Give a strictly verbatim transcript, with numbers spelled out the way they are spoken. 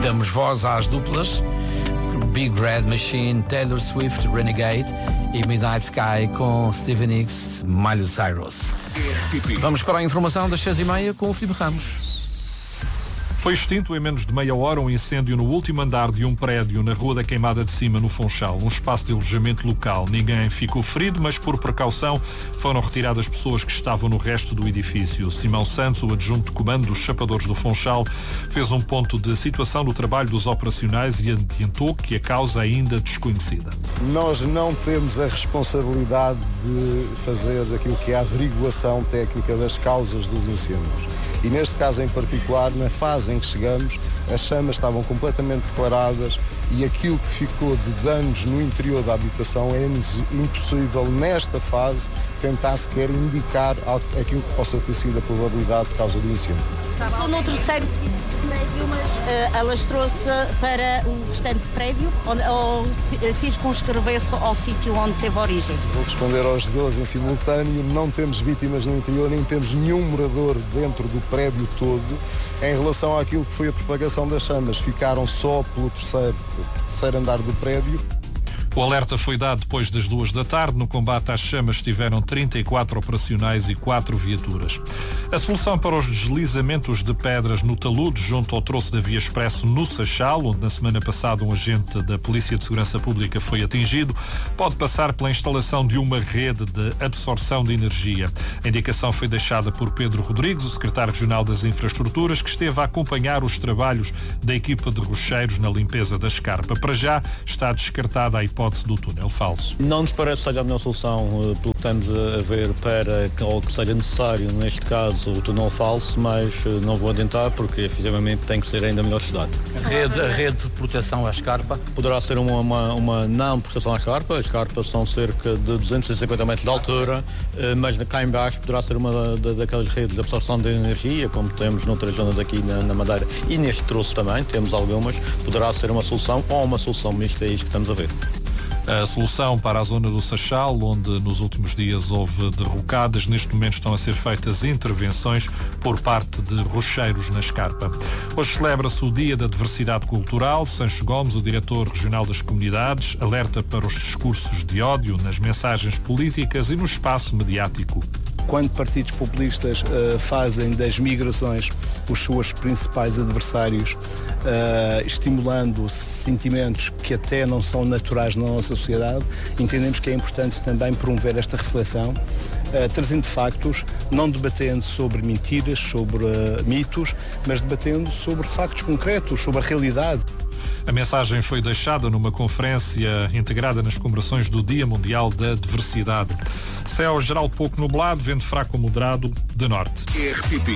Damos voz às duplas Big Red Machine, Taylor Swift, Renegade e Midnight Sky com Stevie Nicks, Miley Cyrus. Vamos para a informação das seis e meia com o Filipe Ramos. Foi extinto em menos de meia hora um incêndio no último andar de um prédio na Rua da Queimada de Cima, no Funchal, um espaço de alojamento local. Ninguém ficou ferido, mas por precaução foram retiradas pessoas que estavam no resto do edifício. Simão Santos, o adjunto de comando dos Chapadores do Funchal, fez um ponto de situação do trabalho dos operacionais e adiantou que a causa é ainda desconhecida. Nós não temos a responsabilidade de fazer aquilo que é a averiguação técnica das causas dos incêndios. E neste caso em particular, na fase em que chegamos, as chamas estavam completamente declaradas e aquilo que ficou de danos no interior da habitação é impossível, nesta fase, tentar sequer indicar aquilo que possa ter sido a probabilidade de causa do incêndio. Sou no terceiro prédio, mas uh, alastrou-se para o restante prédio onde, ou circunscreveu-se ao sítio onde teve origem? Vou responder aos dois em simultâneo. Não temos vítimas no interior, nem temos nenhum morador dentro do prédio todo. Em relação àquilo que foi a propagação das chamas, ficaram só pelo terceiro, terceiro andar do prédio. O alerta foi dado depois das duas da tarde. No combate às chamas estiveram trinta e quatro operacionais e quatro viaturas. A solução para os deslizamentos de pedras no talude, junto ao troço da Via Expresso no Seixal, onde na semana passada um agente da Polícia de Segurança Pública foi atingido, pode passar pela instalação de uma rede de absorção de energia. A indicação foi deixada por Pedro Rodrigues, o secretário regional das Infraestruturas, que esteve a acompanhar os trabalhos da equipa de rocheiros na limpeza da escarpa. Para já está descartada a hipótese do túnel falso. Não nos parece que seja a melhor solução, pelo que estamos a ver, para que, ou que seja necessário, neste caso, o túnel falso, mas não vou adiantar porque, efetivamente, tem que ser ainda melhor estudado. A rede, a rede de proteção à escarpa? Poderá ser uma, uma, uma não proteção à escarpa. As escarpas são cerca de duzentos e cinquenta metros de altura, mas cá em baixo poderá ser uma da, daquelas redes de absorção de energia, como temos noutras zonas aqui na, na Madeira e neste troço também, temos algumas. Poderá ser uma solução ou uma solução mista, é isto que estamos a ver. A solução para a zona do Seixal, onde nos últimos dias houve derrocadas, neste momento estão a ser feitas intervenções por parte de rocheiros na escarpa. Hoje celebra-se o Dia da Diversidade Cultural. Sancho Gomes, o diretor regional das comunidades, alerta para os discursos de ódio nas mensagens políticas e no espaço mediático. Quando partidos populistas uh, fazem das migrações os seus principais adversários, uh, estimulando sentimentos que até não são naturais na nossa sociedade, entendemos que é importante também promover esta reflexão, uh, trazendo factos, não debatendo sobre mentiras, sobre uh, mitos, mas debatendo sobre factos concretos, sobre a realidade. A mensagem foi deixada numa conferência integrada nas comemorações do Dia Mundial da Diversidade. Céu geral pouco nublado, vento fraco ou moderado de norte. R T P